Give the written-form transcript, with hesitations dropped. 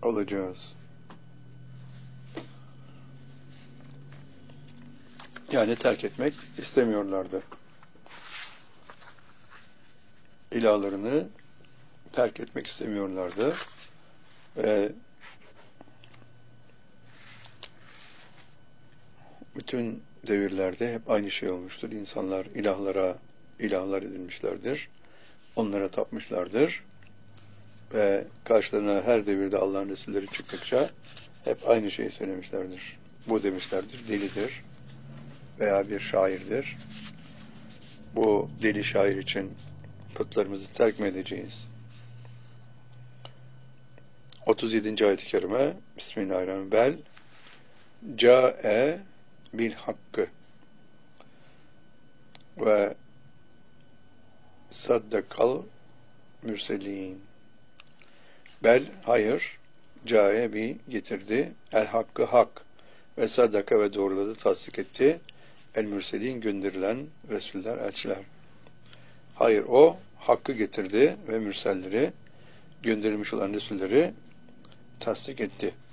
olacağız. Yani terk etmek istemiyorlardı. İlahlarını terk etmek istemiyorlardı. Ve bütün devirlerde hep aynı şey olmuştur. İnsanlar ilahlar edinmişlerdir. Onlara tapmışlardır. Ve karşılarına her devirde Allah'ın Resulleri çıktıkça hep aynı şeyi söylemişlerdir. Bu demişlerdir, delidir veya bir şairdir. Bu deli şair için putlarımızı terk mi edeceğiz? 37. ayet-i kerime Bismillahirrahmanirrahim. Bel câe bil hakkı ve saddakal mürselin. Bel, hayır, câe bi getirdi, el hakkı hak ve saddaka ve doğruladı, tasdik etti, el mürselin gönderilen Resuller, elçiler. Hayır, o hakkı getirdi ve mürselleri, gönderilmiş olan Resulleri tasdik etti.